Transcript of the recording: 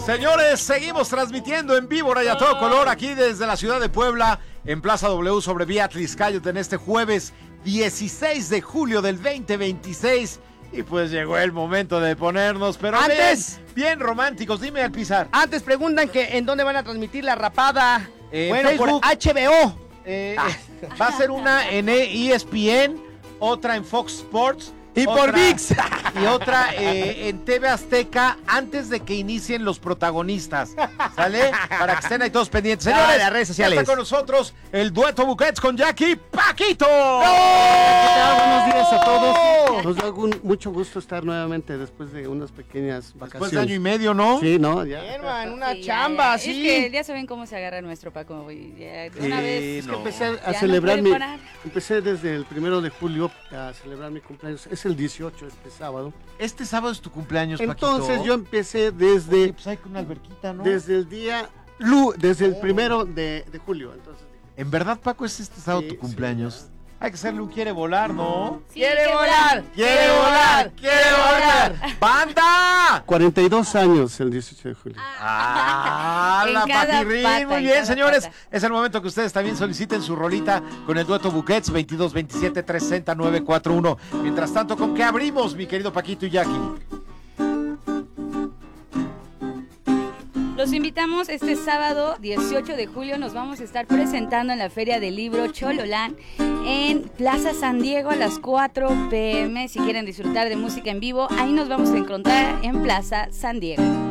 Señores, seguimos transmitiendo en vivo y a todo color aquí desde la ciudad de Puebla, en Plaza W sobre Beatriz Cayot, en este jueves 16 de julio del 2026. Y pues llegó el momento de ponernos, pero antes, bien románticos. Dime, Alpizar. Antes preguntan que en dónde van a transmitir la rapada. Bueno, Facebook, por HBO. Va a ser una en ESPN, otra en Fox Sports. Y por ViX. Y otra en TV Azteca antes de que inicien los protagonistas. ¿Sale? Para que estén ahí todos pendientes. Señores, las redes sociales. Está con nosotros el dueto Buquets con Jackie Paquito. ¿Qué tal? Buenos días a todos. Nos da mucho gusto estar nuevamente después de unas pequeñas vacaciones. Después de año y medio, ¿no? Sí, ¿no? Ya. Herman, una Sí, chamba, ya. sí. Es que ya saben cómo se agarra nuestro Paco. De una vez. Es que empecé a Ya celebrar no puede parar. empecé desde el 1 de julio a celebrar mi cumpleaños. Es el 18, este sábado. Este sábado es tu cumpleaños, Paquito. Entonces yo empecé desde Oye, pues hay una alberquita, ¿no? desde el día desde el 1 de julio. Entonces En verdad, Paco, es este sábado Sí, tu cumpleaños. sí. Hay que hacerle un quiere volar, ¿no? Sí, ¡Quiere qué volar! bueno. ¡Quiere volar! ¡Quiere volar! ¡Banda! 42 años el 18 de julio. ¡Ah! En La cada Paquirrín. pata, Muy en bien, cada señores. pata. Es el momento que ustedes también soliciten su rolita con el dueto Buquets 22 27 360 941. Mientras tanto, ¿con qué abrimos, mi querido Paquito y Jackie? Los invitamos este sábado 18 de julio. Nos vamos a estar presentando en la Feria del Libro Chololán en Plaza San Diego a las 4 p.m. Si quieren disfrutar de música en vivo, ahí nos vamos a encontrar en Plaza San Diego.